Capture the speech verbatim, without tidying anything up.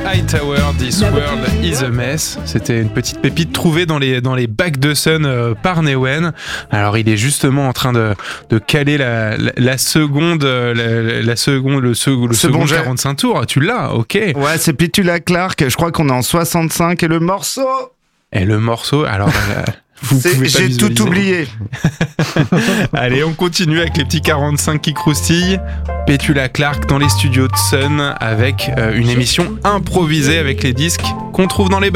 Hightower, This World is a Mess. C'était une petite pépite trouvée dans les, dans les bacs de Sun euh, par Newen. Alors il est justement en train de, de caler la, la, la seconde, la, la seconde, le, sec, le second jet. quarante-cinq tours. Tu l'as, ok. Ouais, c'est Petula Clark. Je crois qu'on est en soixante-cinq et le morceau. Et le morceau, alors. Euh, Vous C'est, pouvez pas j'ai visualiser. tout oublié. Allez, on continue avec les petits quarante-cinq qui croustillent. Petula Clark dans les studios de Sun avec euh, une émission improvisée avec les disques qu'on trouve dans les bacs.